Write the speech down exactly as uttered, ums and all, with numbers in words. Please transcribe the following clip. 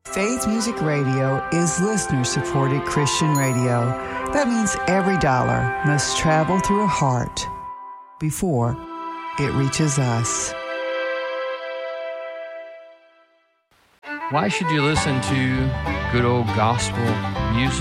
Faith Music Radio is listener-supported Christian radio. That means every dollar must travel through a heart before it reaches us. Why should you listen to good old gospel music?